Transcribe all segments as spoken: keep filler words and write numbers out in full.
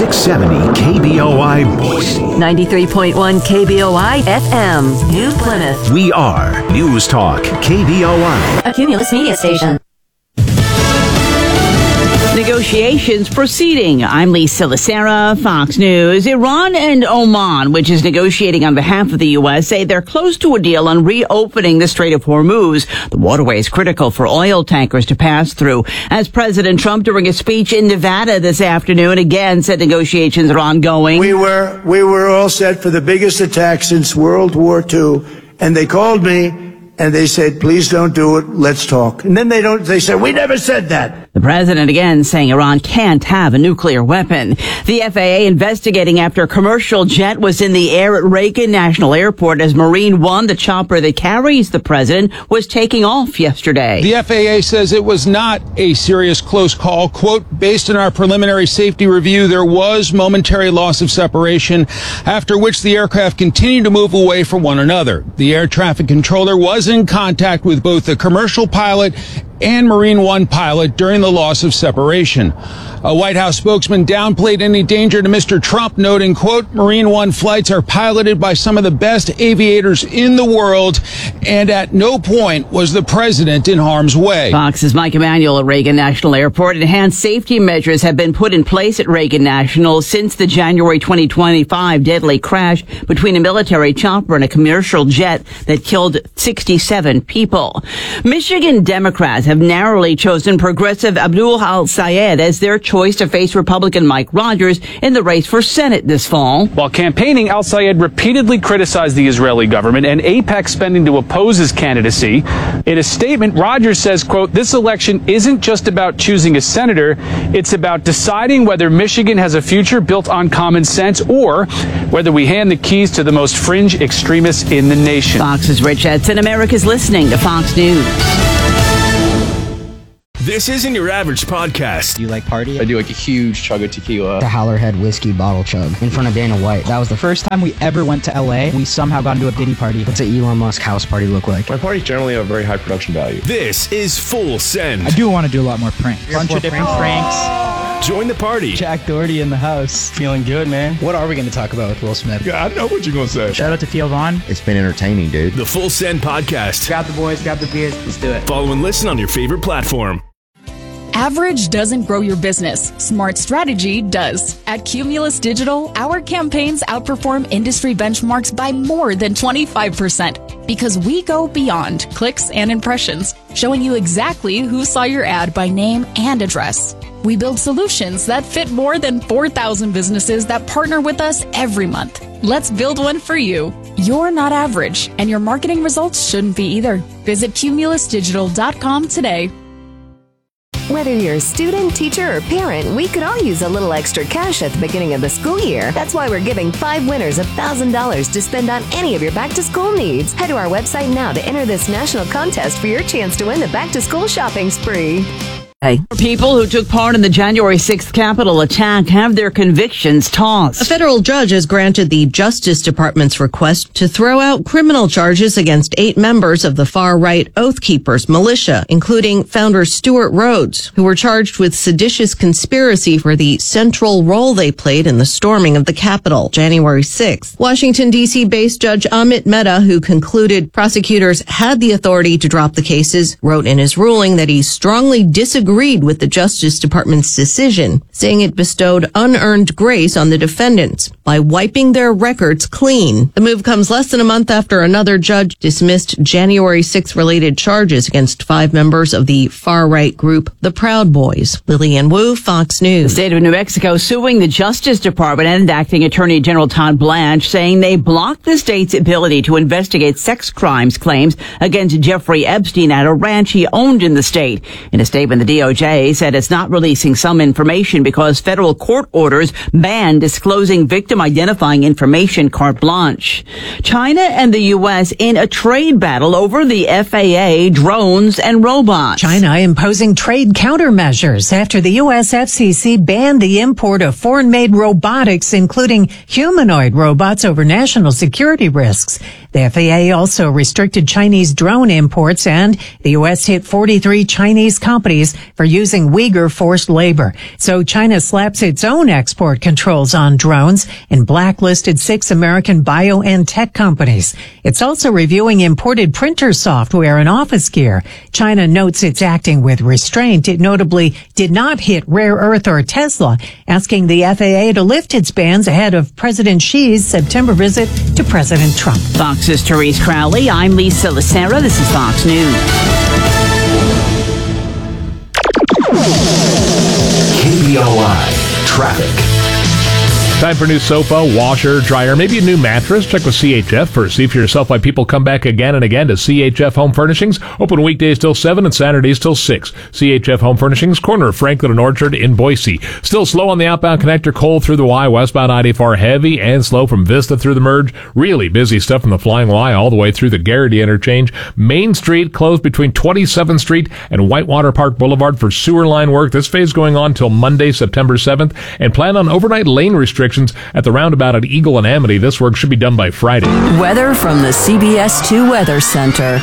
six seventy K B O I Boise. ninety-three point one K B O I F M, New Plymouth. We are News Talk K B O I. A Cumulus media station. Negotiations proceeding. I'm Lisa Lacera, Fox News. Iran and Oman, which is negotiating on behalf of the U S, say they're close to a deal on reopening the Strait of Hormuz. The waterway is critical for oil tankers to pass through. As President Trump, during a speech in Nevada this afternoon, again said negotiations are ongoing. We were, we were all set for the biggest attack since World War Two, and they called me. And they said, please don't do it. Let's talk. And then they don't, they said, we never said that. The president again saying Iran can't have a nuclear weapon. The F A A investigating after a commercial jet was in the air at Reagan National Airport as Marine One, the chopper that carries the president, was taking off yesterday. The F A A says it was not a serious close call. Quote, based on our preliminary safety review, there was momentary loss of separation, after which the aircraft continued to move away from one another. The air traffic controller was in contact with both the commercial pilot and Marine One pilot during the loss of separation. A White House spokesman downplayed any danger to Mister Trump, noting, quote, Marine One flights are piloted by some of the best aviators in the world, and at no point was the president in harm's way. Fox's Mike Emanuel at Reagan National Airport. Enhanced safety measures have been put in place at Reagan National since the January twenty twenty-five deadly crash between a military chopper and a commercial jet that killed sixty-seven people. Michigan Democrats have narrowly chosen progressive Abdul Al-Sayed as their choice to face Republican Mike Rogers in the race for Senate this fall. While campaigning, Al-Sayed repeatedly criticized the Israeli government and AIPAC spending to oppose his candidacy. In a statement, Rogers says, quote, this election isn't just about choosing a senator, it's about deciding whether Michigan has a future built on common sense or whether we hand the keys to the most fringe extremists in the nation. Fox's Rich Edson. America's listening to Fox News. This isn't your average podcast. Do you like party? I do like a huge chug of tequila. The Howlerhead whiskey bottle chug in front of Dana White. That was the first time we ever went to L A. We somehow got into a Diddy party. What's an Elon Musk house party look like? My parties generally have very high production value. This is Full Send. I do want to do a lot more pranks. A bunch of different pranks. pranks. Join the party. Jack Doherty in the house. Feeling good, man. What are we going to talk about with Will Smith? Yeah, I know what you're going to say. Shout out to Theo Vaughn. It's been entertaining, dude. The Full Send podcast. Grab the boys, grab the beers. Let's do it. Follow and listen on your favorite platform. Average doesn't grow your business. Smart strategy does. At Cumulus Digital, our campaigns outperform industry benchmarks by more than twenty-five percent because we go beyond clicks and impressions, showing you exactly who saw your ad by name and address. We build solutions that fit more than four thousand businesses that partner with us every month. Let's build one for you. You're not average, and your marketing results shouldn't be either. Visit cumulus digital dot com today. Whether you're a student, teacher, or parent, we could all use a little extra cash at the beginning of the school year. That's why we're giving five winners one thousand dollars to spend on any of your back-to-school needs. Head to our website now to enter this national contest for your chance to win the back-to-school shopping spree. People who took part in the January sixth Capitol attack have their convictions tossed. A federal judge has granted the Justice Department's request to throw out criminal charges against eight members of the far-right Oath Keepers militia, including founder Stuart Rhodes, who were charged with seditious conspiracy for the central role they played in the storming of the Capitol, January sixth. Washington, D C-based Judge Amit Mehta, who concluded prosecutors had the authority to drop the cases, wrote in his ruling that he strongly disagreed agreed with the Justice Department's decision, saying it bestowed unearned grace on the defendants by wiping their records clean. The move comes less than a month after another judge dismissed January sixth related charges against five members of the far-right group, the Proud Boys. Lillian Wu, Fox News. The state of New Mexico suing the Justice Department and acting Attorney General Todd Blanche, saying they blocked the state's ability to investigate sex crimes claims against Jeffrey Epstein at a ranch he owned in the state. In a statement, the D O J said it's not releasing some information because federal court orders ban disclosing victim identifying information carte blanche. China and the U S in a trade battle over the F A A drones and robots. China imposing trade countermeasures after the U S F C C banned the import of foreign-made robotics, including humanoid robots, over national security risks. The F A A also restricted Chinese drone imports, and the U S hit forty-three Chinese companies for using Uyghur forced labor. So China slaps its own export controls on drones and blacklisted six American bio and tech companies. It's also reviewing imported printer software and office gear. China notes it's acting with restraint. It notably did not hit Rare Earth or Tesla, asking the F A A to lift its bans ahead of President Xi's September visit to President Trump. Fox's Therese Crowley. I'm Lisa Lacera. This is Fox News. K B O I Traffic. Time for a new sofa, washer, dryer, maybe a new mattress. Check with C H F first. See for yourself why people come back again and again to C H F Home Furnishings. Open weekdays till seven and Saturdays till six. C H F Home Furnishings, corner of Franklin and Orchard in Boise. Still slow on the outbound connector, Cole through the Y, westbound I eighty-four heavy and slow from Vista through the merge. Really busy stuff from the Flying Y all the way through the Garrity interchange. Main Street closed between twenty-seventh Street and Whitewater Park Boulevard for sewer line work. This phase going on till Monday, September seventh. And plan on overnight lane restrictions at the roundabout at Eagle and Amity. This work should be done by Friday. Weather from the C B S two Weather Center.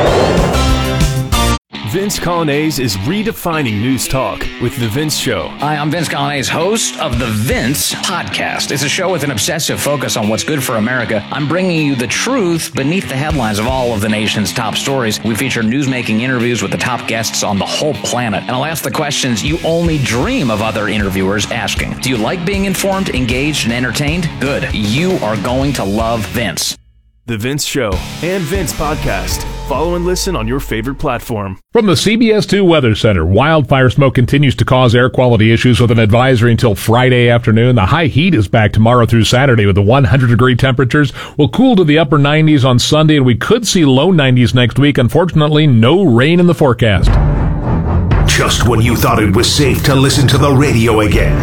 Vince Colonnese is redefining news talk with The Vince Show. Hi, I'm Vince Colonnese, host of The Vince Podcast. It's a show with an obsessive focus on what's good for America. I'm bringing you the truth beneath the headlines of all of the nation's top stories. We feature newsmaking interviews with the top guests on the whole planet. And I'll ask the questions you only dream of other interviewers asking. Do you like being informed, engaged, and entertained? Good. You are going to love Vince. The Vince Show and Vince Podcast. Follow and listen on your favorite platform. From the C B S two Weather Center, wildfire smoke continues to cause air quality issues with an advisory until Friday afternoon. The high heat is back tomorrow through Saturday with the one hundred degree temperatures. Will cool to the upper nineties on Sunday, and we could see low nineties next week. Unfortunately, no rain in the forecast. Just when you thought it was safe to listen to the radio again.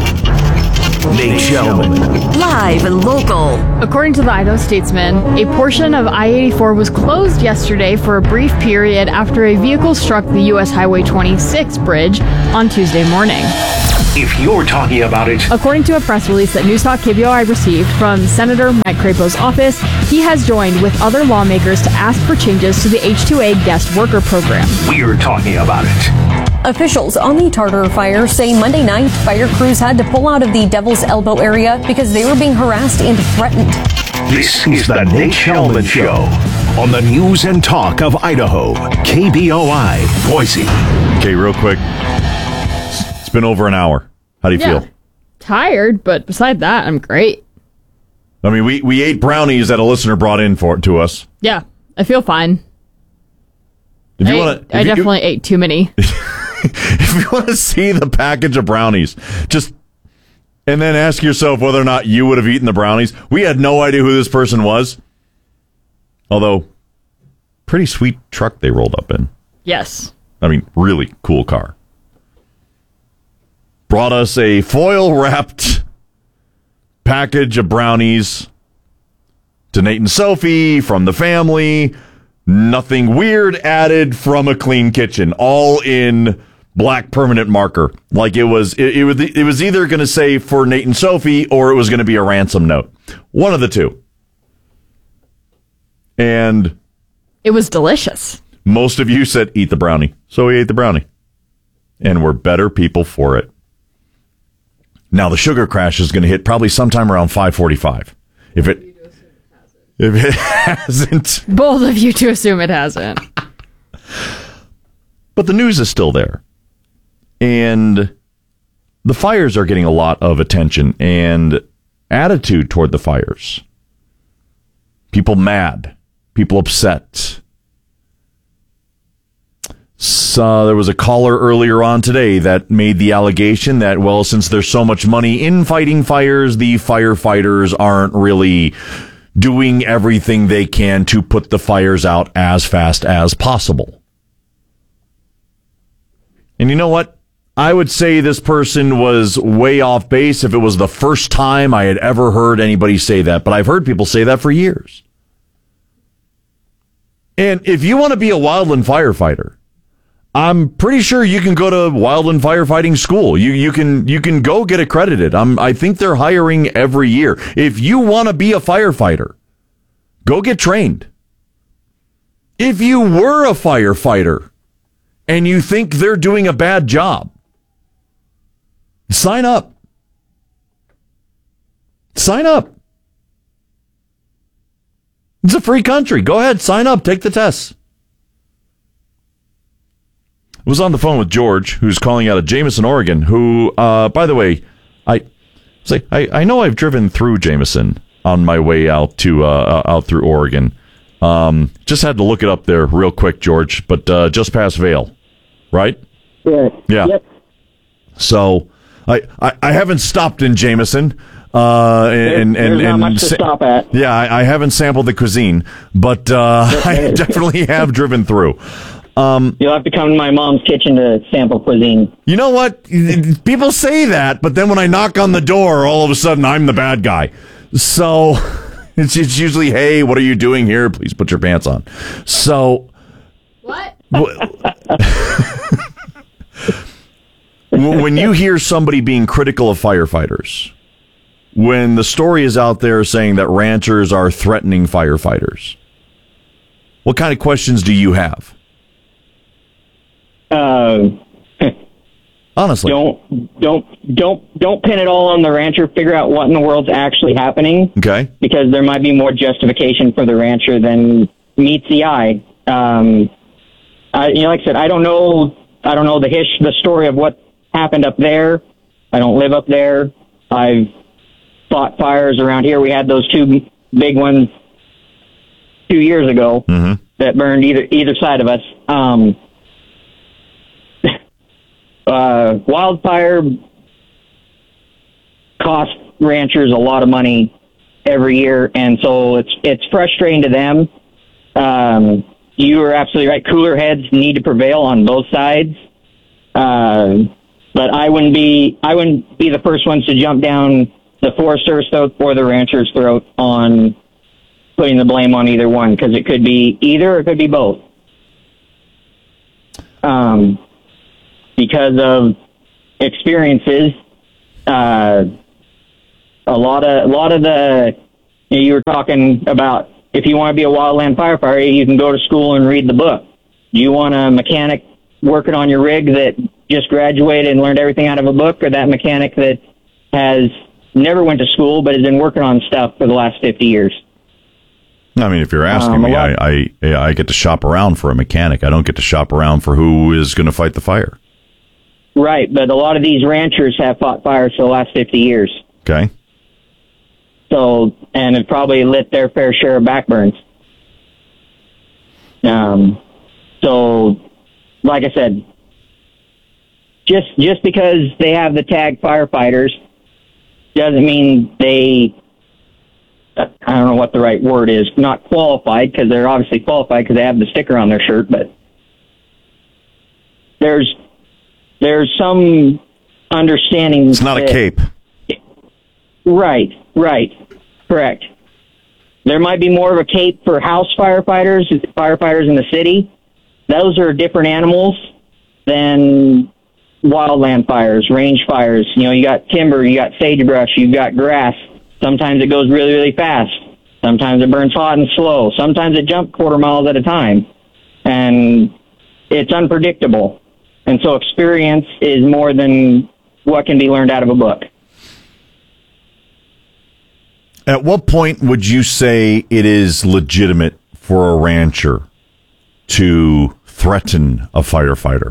Nate Shelman. Live and local. According to the Idaho Statesman, a portion of I eighty-four was closed yesterday for a brief period after a vehicle struck the U S Highway twenty-six bridge on Tuesday morning. If you're talking about it. According to a press release that News Talk K B O I received from Senator Mike Crapo's office, he has joined with other lawmakers to ask for changes to the H two A guest worker program. We're talking about it. Officials on the Tartar fire say Monday night fire crews had to pull out of the Devil's Elbow area because they were being harassed and threatened. This is the Nate Shelman Show on the news and talk of Idaho, K B O I, Boise. Okay, real quick. It's been over an hour. How do you yeah. feel? Tired, but beside that, I'm great. I mean, we, we ate brownies that a listener brought in for to us. Yeah, I feel fine. If you I, wanna, if I you, definitely ate too many. If you want to see the package of brownies, just and then ask yourself whether or not you would have eaten the brownies. We had no idea who this person was. Although, pretty sweet truck they rolled up in. Yes. I mean, really cool car. Brought us a foil-wrapped package of brownies to Nate and Sophie from the family. Nothing weird added from a clean kitchen. All in black permanent marker. Like it was, it, it was, it was either going to say for Nate and Sophie or it was going to be a ransom note. One of the two. And it was delicious. Most of you said eat the brownie. So we ate the brownie. And we're better people for it. Now the sugar crash is going to hit probably sometime around five forty-five. If it if it hasn't. Bold of you to assume it hasn't. But the news is still there. And the fires are getting a lot of attention and attitude toward the fires. People mad. People upset. So there was a caller earlier on today that made the allegation that, well, since there's so much money in fighting fires, the firefighters aren't really doing everything they can to put the fires out as fast as possible. And you know what? I would say this person was way off base if it was the first time I had ever heard anybody say that, but I've heard people say that for years. And if you want to be a wildland firefighter, I'm pretty sure you can go to wildland firefighting school. You you can you can go get accredited. I'm I think they're hiring every year. If you want to be a firefighter, Go get trained. If you were a firefighter and you think they're doing a bad job, sign up. Sign up. It's a free country. Go ahead, sign up, take the tests. I was on the phone with George, who's calling out of Jameson, Oregon, who, uh, by the way, I say I, I know I've driven through Jameson on my way out to uh, out through Oregon. Um, just had to look it up there real quick, George, but uh, just past Vail, right? Yeah. Yeah. Yep. So I, I, I haven't stopped in Jameson. Uh, and, There- and, there's not and much to sa- stop at. Yeah, I, I haven't sampled the cuisine, but uh, I definitely have driven through. Um, You'll have to come to my mom's kitchen to sample cuisine. You know what? People say that, but then when I knock on the door, all of a sudden I'm the bad guy. So it's, it's usually, hey, what are you doing here? Please put your pants on. So What? when you hear somebody being critical of firefighters, when the story is out there saying that ranchers are threatening firefighters, what kind of questions do you have? Uh, Honestly, don't don't don't don't pin it all on the rancher. Figure out what in the world's actually happening. Okay. Because there might be more justification for the rancher than meets the eye. Um, I, you know, like I said, I don't know. I don't know the hish, the story of what happened up there. I don't live up there. I've fought fires around here. We had those two big ones two years ago mm-hmm. that burned either either side of us. Um, uh, wildfire cost ranchers a lot of money every year, and so it's it's frustrating to them. Um, you are absolutely right. Cooler heads need to prevail on both sides. Uh, but I wouldn't be I wouldn't be the first ones to jump down the Forest Service throat or the rancher's throat on putting the blame on either one, because it could be either or it could be both. Um, because of experiences, uh, a lot of a lot of the you know, you were talking about if you want to be a wildland firefighter, you can go to school and read the book. Do you want a mechanic working on your rig that just graduated and learned everything out of a book, or that mechanic that has never went to school but has been working on stuff for the last fifty years? I mean, if you're asking Um, a me, lot- I, I I get to shop around for a mechanic. I don't get to shop around for who is going to fight the fire. Right, but a lot of these ranchers have fought fires for the last fifty years. Okay. So, and have probably lit their fair share of backburns. Um, so, like I said, just just because they have the tag firefighters doesn't mean they, I don't know what the right word is, not qualified, because they're obviously qualified because they have the sticker on their shirt, but there's there's some understanding. It's not a that- cape. Right, right, correct. There might be more of a cape for house firefighters, firefighters in the city. Those are different animals than wildland fires, range fires. You know, you got timber, you got sagebrush, you've got grass. Sometimes it goes really, really fast. Sometimes it burns hot and slow. Sometimes it jumps quarter miles at a time. And it's unpredictable. And so experience is more than what can be learned out of a book. At what point would you say it is legitimate for a rancher to threaten a firefighter?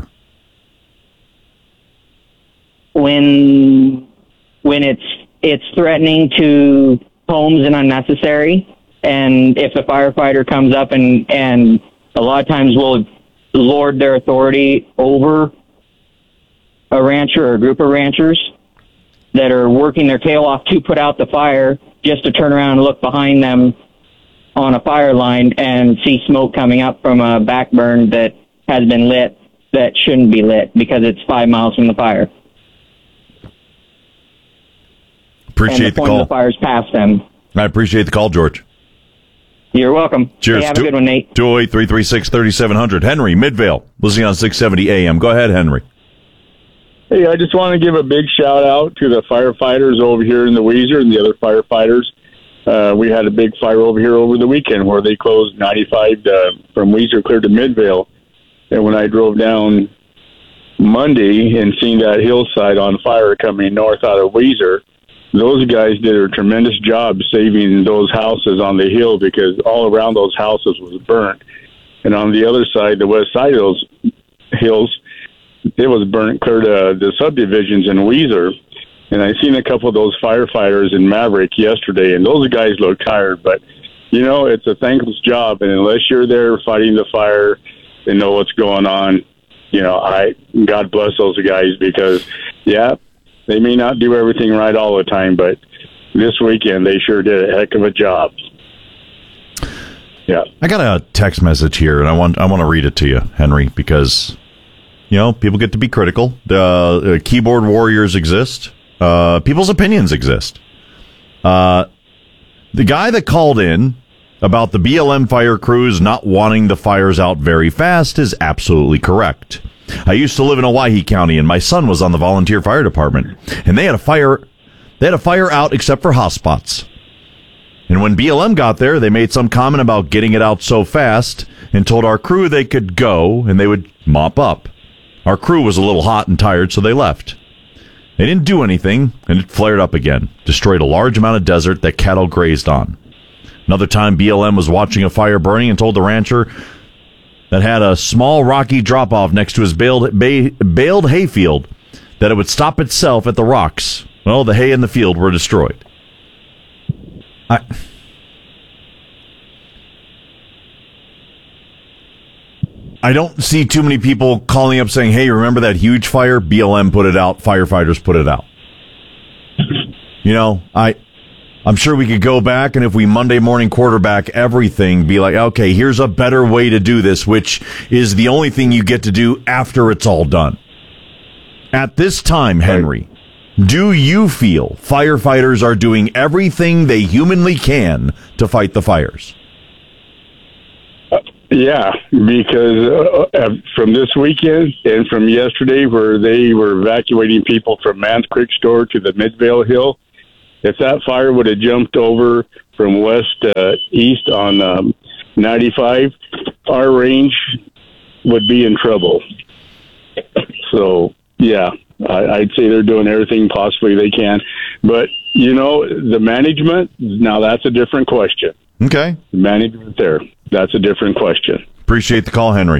When when it's it's threatening to homes and unnecessary, and if the firefighter comes up and and a lot of times will lord their authority over a rancher or a group of ranchers that are working their tail off to put out the fire, just to turn around and look behind them on a fire line and see smoke coming up from a backburn that has been lit that shouldn't be lit because it's five miles from the fire. Appreciate and the, the point call. Of the fire's past them. I appreciate the call, George. You're welcome. Cheers. Hey, have a good one, Nate. two oh eight, three three six, three seven zero zero. Henry, Midvale, listening on six seventy A M. Go ahead, Henry. Hey, I just want to give a big shout out to the firefighters over here in the Weiser and the other firefighters. Uh, we had a big fire over here over the weekend where they closed ninety-five to, from Weiser clear to Midvale. And when I drove down Monday and seen that hillside on fire coming north out of Weiser, those guys did a tremendous job saving those houses on the hill because all around those houses was burnt. And on the other side, the west side of those hills, it was burnt clear to the subdivisions in Weiser. And I seen a couple of those firefighters in Maverick yesterday, and those guys look tired. But, you know, it's a thankless job, and unless you're there fighting the fire and know what's going on, you know, I God bless those guys because, yeah, they may not do everything right all the time, but this weekend they sure did a heck of a job. Yeah. I got a text message here, and I want I want to read it to you, Henry, because, you know, people get to be critical. The uh, keyboard warriors exist. Uh, people's opinions exist. Uh, the guy that called in about the B L M fire crews not wanting the fires out very fast is absolutely correct. I used to live in Owyhee County, and my son was on the volunteer fire department, and they had a fire. They had a fire out except for hotspots. And when B L M got there, they made some comment about getting it out so fast and told our crew they could go and they would mop up. Our crew was a little hot and tired, so they left. They didn't do anything, and it flared up again, destroyed a large amount of desert that cattle grazed on. Another time, B L M was watching a fire burning and told the rancher that had a small rocky drop-off next to his baled, ba- baled hayfield that it would stop itself at the rocks. Well, the hay in the field were destroyed. I... I don't see too many people calling up saying, hey, remember that huge fire? B L M put it out. Firefighters put it out. You know, I, I'm sure we could go back, and if we Monday morning quarterback everything, be like, okay, here's a better way to do this, which is the only thing you get to do after it's all done. At this time, Henry, do you feel firefighters are doing everything they humanly can to fight the fires? Yeah, because uh, from this weekend and from yesterday where they were evacuating people from Mans Creek Store to the Midvale Hill, if that fire would have jumped over from west to east on um, ninety-five, our range would be in trouble. So, yeah, I, I'd say they're doing everything possibly they can. But, you know, the management, now that's a different question. Okay. The management there. That's a different question. Appreciate the call, Henry.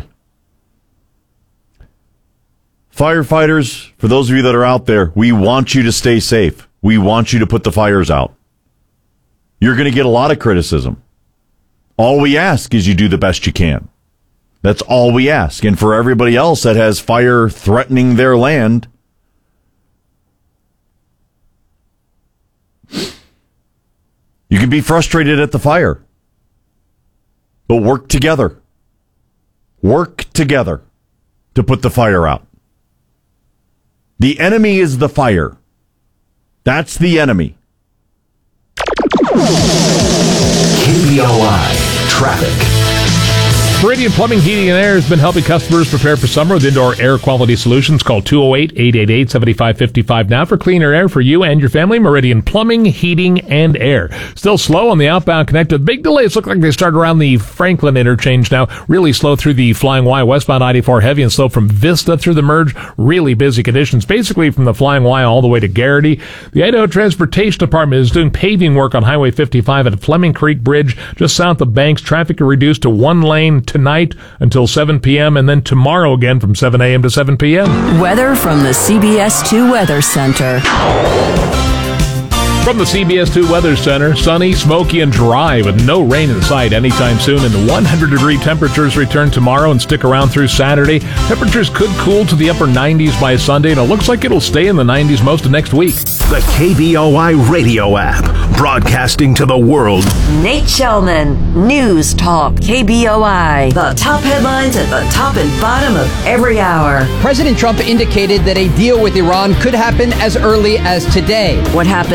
Firefighters, for those of you that are out there, we want you to stay safe. We want you to put the fires out. You're going to get a lot of criticism. All we ask is you do the best you can. That's all we ask. And for everybody else that has fire threatening their land, you can be frustrated at the fire. But work together. Work together to put the fire out. The enemy is the fire. That's the enemy. K B O I Traffic. Meridian Plumbing, Heating, and Air has been helping customers prepare for summer with indoor air quality solutions. Call two oh eight, eight eight eight, seven five five five now for cleaner air for you and your family. Meridian Plumbing, Heating, and Air. Still slow on the outbound connected. Big delays look like they start around the Franklin interchange now. Really slow through the Flying Y. Westbound ninety-four heavy and slow from Vista through the merge. Really busy conditions, basically from the Flying Y all the way to Garrity. The Idaho Transportation Department is doing paving work on Highway fifty-five at Fleming Creek Bridge just south of Banks. Traffic reduced to one lane tonight until seven p.m. and then tomorrow again from seven a.m. to seven p.m. Weather from the C B S two Weather Center. From the C B S two Weather Center, sunny, smoky, and dry with no rain in sight anytime soon. And the one hundred degree temperatures return tomorrow and stick around through Saturday. Temperatures could cool to the upper nineties by Sunday, and it looks like it'll stay in the nineties most of next week. The K B O I radio app, broadcasting to the world. Nate Shellman, News Talk K B O I. The top headlines at the top and bottom of every hour. President Trump indicated that a deal with Iran could happen as early as today. What happens next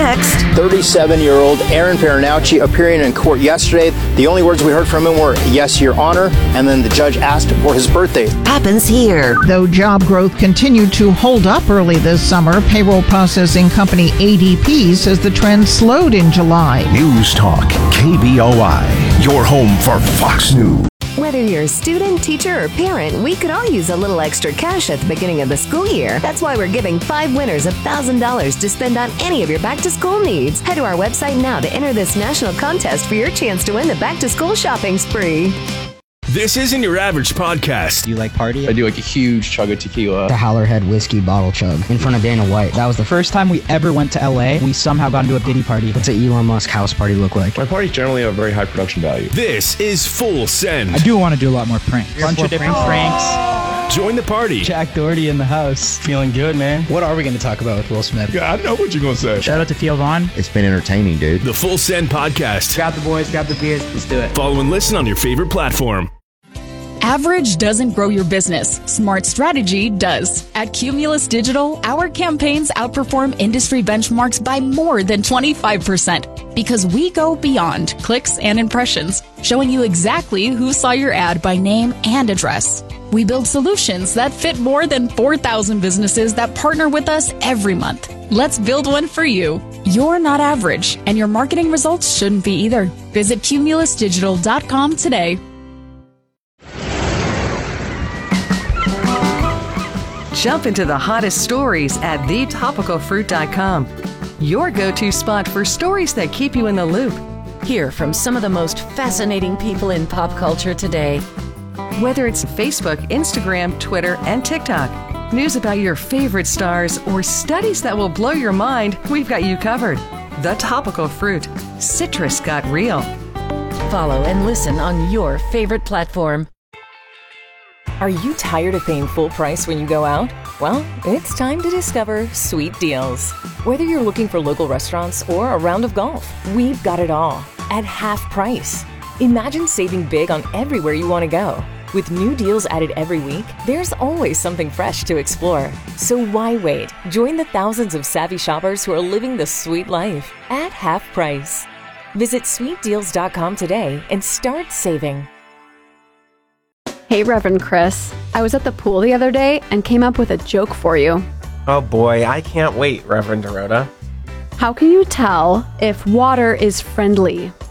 next. thirty-seven-year-old Aaron Baranowski appearing in court yesterday. The only words we heard from him were, "Yes, Your Honor," and then the judge asked for his birthday. Happens here. Though job growth continued to hold up early this summer, payroll processing company A D P says the trend slowed in July. News Talk, K B O I, your home for Fox News. Whether you're a student, teacher, or parent, we could all use a little extra cash at the beginning of the school year. That's why we're giving five winners one thousand dollars to spend on any of your back-to-school needs. Head to our website now to enter this national contest for your chance to win the back-to-school shopping spree. This isn't your average podcast. Do you like party? I do like a huge chug of tequila. The Howlerhead whiskey bottle chug in front of Dana White. That was the first time we ever went to L A. We somehow got into a Diddy party. What's an Elon Musk house party look like? My parties generally have very high production value. This is Full Send. I do want to do a lot more pranks. A bunch of different pranks. Join the party. Jack Doherty in the house. Feeling good, man. What are we going to talk about with Will Smith? Yeah, I know what you're going to say. Shout out to Theo Vaughn. It's been entertaining, dude. The Full Send podcast. Grab the boys, grab the beers, let's do it. Follow and listen on your favorite platform. Average doesn't grow your business. Smart strategy does. At Cumulus Digital, our campaigns outperform industry benchmarks by more than twenty-five percent because we go beyond clicks and impressions, showing you exactly who saw your ad by name and address. We build solutions that fit more than four thousand businesses that partner with us every month. Let's build one for you. You're not average, and your marketing results shouldn't be either. Visit cumulus digital dot com today. Jump into the hottest stories at the topical fruit dot com. Your go-to spot for stories that keep you in the loop. Hear from some of the most fascinating people in pop culture today. Whether it's Facebook, Instagram, Twitter, and TikTok, news about your favorite stars, or studies that will blow your mind, we've got you covered. The Topical Fruit. Citrus got real. Follow and listen on your favorite platform. Are you tired of paying full price when you go out? Well, it's time to discover Sweet Deals. Whether you're looking for local restaurants or a round of golf, we've got it all at half price. Imagine saving big on everywhere you want to go. With new deals added every week, there's always something fresh to explore. So why wait? Join the thousands of savvy shoppers who are living the sweet life at half price. Visit sweet deals dot com today and start saving. Hey, Reverend Chris. I was at the pool the other day and came up with a joke for you. Oh boy, I can't wait, Reverend Dorota. How can you tell if water is friendly?